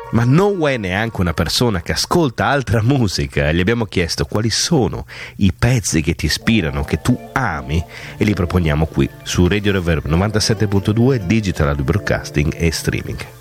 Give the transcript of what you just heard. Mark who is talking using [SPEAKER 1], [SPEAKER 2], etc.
[SPEAKER 1] ma non vuoi neanche una persona che ascolta altra musica. Gli abbiamo chiesto quali sono i pezzi che ti ispirano, che tu ami, e li proponiamo qui su Radio Reverb 97.2 Digital Audio Broadcasting e Streaming.